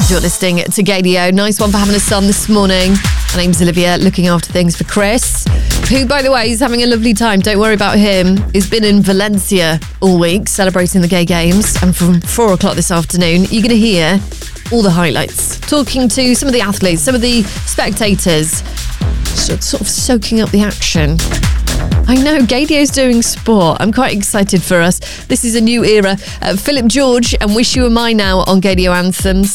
You're listening to Gaydio. Nice one for having a son this morning. My name's Olivia, looking after things for Chris, who, by the way, is having a lovely time. Don't worry about him. He's been in Valencia all week celebrating the gay games. And from 4 o'clock this afternoon, you're going to hear all the highlights. Talking to some of the athletes, some of the spectators, sort of soaking up the action. I know, Gaydio's doing sport. I'm quite excited for us. This is a new era. Philip George and Wish You Were Mine now on Gaydio Anthems.